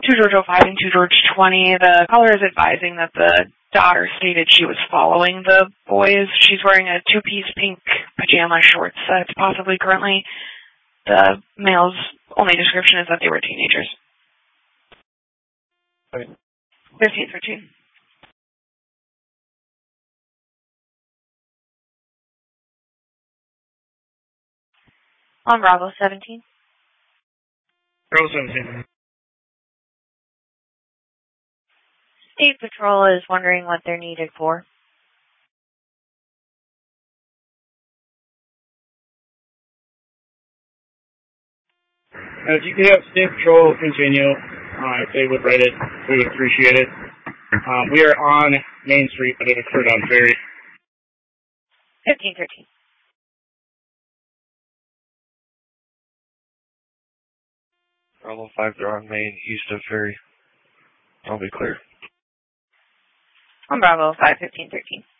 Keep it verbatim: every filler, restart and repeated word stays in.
two George oh five and two George twenty. The caller is advising that the daughter stated she was following the boys. She's wearing a two-piece pink pajama short set, possibly currently. The male's only description is that they were teenagers. Okay. fifteen thirteen. On Bravo seventeen. Bravo seventeen. State Patrol is wondering what they're needed for. Uh, if you could have State Patrol continue, uh, if they would write it, we would appreciate it. Um, we are on Main Street, but it occurred on Ferry. fifteen thirteen. Bravo five, they're on Main, east of Ferry. I'll be clear. On Bravo five fifteen thirteen.